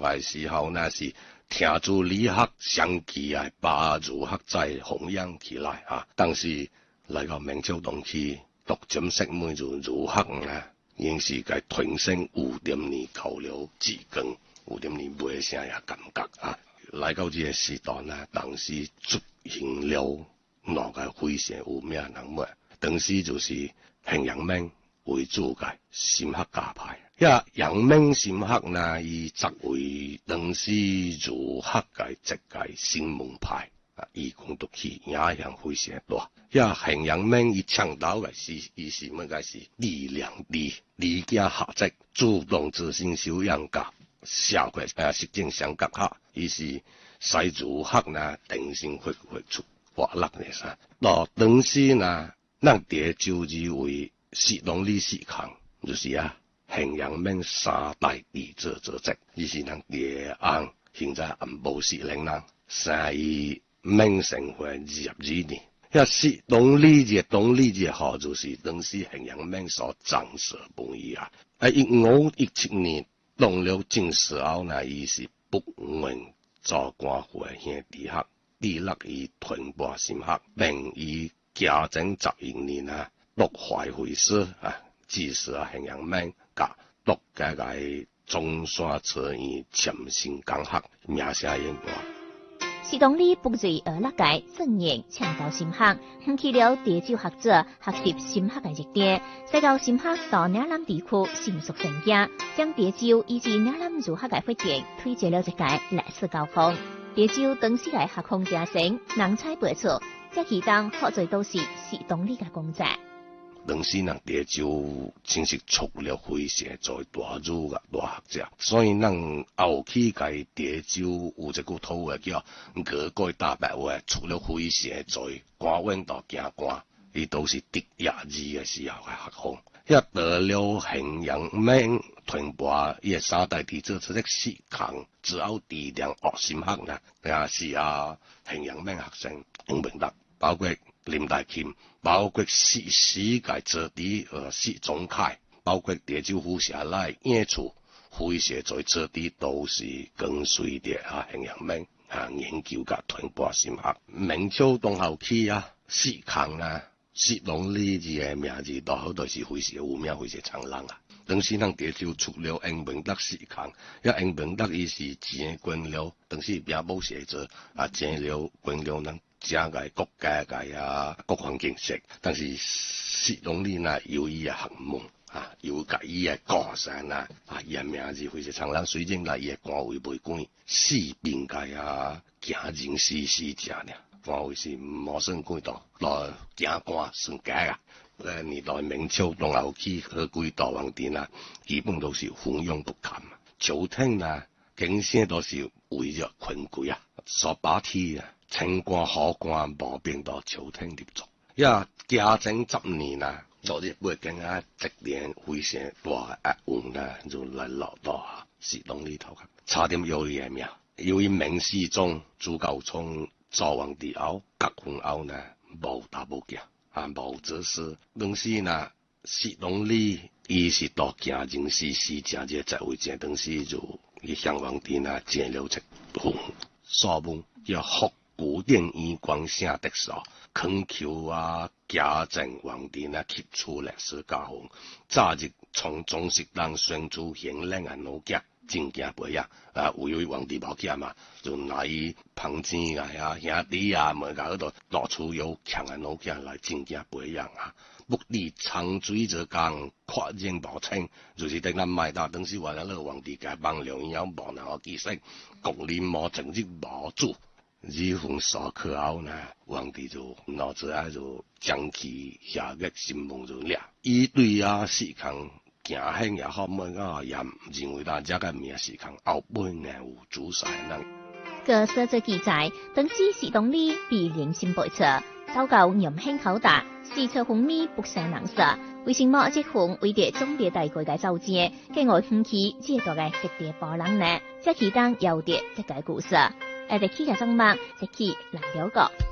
嘅時候呢，是聽住李克相繼啊，把儒學再弘揚起來啊。當時嚟到明朝時期，讀針識每就儒學呢，應是該傳承5.2交流至今，5.2背聲也感覺啊。來到這個時代呢，當時出現了哪個非常有名人物，當時就是衡陽明為主嘅心學家派。陽明心學呢，伊作為當時儒學嘅一個新門派啊，伊講讀起影響非常大。衡陽明伊倡導嘅是，伊是乜嘅是力量理家下職，主動自信修養家。社會實踐相結合，伊是使儒學呢定性發出活力嘅啥。到當時呢，咱哋就以為士農理四康，就是衡陽明3代弟子之職，伊是咱哋現在安保司令人，生於明成化22年。士農理這號就是當時衡陽明所創設本意啊。1517年。到了正時候呢，伊是不願做官會兄弟學，立於屯跋心學，並於嘉靖11年啊，獨懷會師啊，致使衡陽明甲獨家嘅中山書院潛心講學，名聲遠播。 士農理不隨而落界，正言倡導心學，興起了潮州學者學習心學嘅熱點，使到心學到嶺南地區迅速成長，將潮州以至嶺南儒學嘅發展推進了一個歷史高峰。潮州當時嘅學風正盛，人才輩出，這其中好在都是士農理嘅功績。 當時人潮州真是出了非常多大儒嘅大學者，所以人後期嘅潮州有一句土話叫各國大白話，出了非常多官員到行官，伊都是讀亞字嘅時候嘅學風。到了衡陽明屯跋伊嘅3代弟子出嚟4康，只有低量學心學呢，也是衡陽明學生洪明德，包括林大欽，包括史界子弟史宗愷，包括潮州府社內演出非常多子弟都是跟隨着衡陽明研究甲屯跋心學。明朝中後期4康啊，士農理這個名字都好多是非常有名，非常長人啊。當時人潮州出了洪明德4康，洪明德伊是錢捐了，當時並冇寫字錢了捐了人。整個國家嘅國防建設，但是士農理呢有伊嘅學問有甲伊嘅高山伊嘅名字非常長人，雖然伊嘅官位未管，4兵界行人死者呢，官位是冇算幾多，來行官算假年代明朝中後期和幾大皇帝基本都是昏庸不堪，朝廷經常都是為咗權貴所把持清官好官無變到朝廷立足。嘉靖10年昨日北京一年非常大嘅運就來落到士農理頭，差點有伊嘅命。由於明世宗朱高煊做皇帝後，結婚後無大無驚無子嗣。當時士農理伊是到行人死者這在位這當時就伊向皇帝建了一份書文，叫復古典院光聖德書，懇求嘉靖皇帝吸取歷史教訓，早日從宗室當選出賢能嘅老家，正經培養為皇帝無囝嘛，就拿伊旁親兄弟每個嗰度拿出有強嘅老家來正經培養目的長追着講，跨境無清，就是等咱賣到當時話那個皇帝家幫了以後無能學知識，國林無政治無主。這份書課後皇帝就腦子就將其下個新聞就了。伊對4康行行也好，每個也唔認為大家嘅名4康後本有主宰人。 據史記記載，當時士農理被人心背刺，糟糕嚴輕拷打，四處風靡不善人士。為什麼結婚為咗總理大國嘅召見，跟我興起這多嘅實地保人呢？這其中有啲一個故事。下期嘅節目，一起來了解。